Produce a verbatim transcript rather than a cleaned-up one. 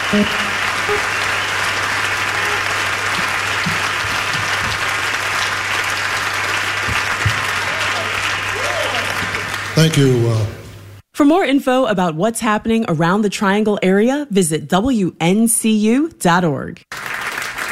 Thank you. Uh... For more info about what's happening around the Triangle area, visit W N C U dot org.